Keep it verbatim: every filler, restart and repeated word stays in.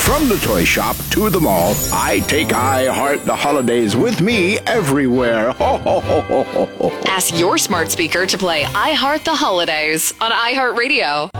From the toy shop to the mall, I take I Heart the Holidays with me everywhere. Ho, ho, ho, ho, ho, ho. Ask your smart speaker to play I Heart the Holidays on iHeartRadio.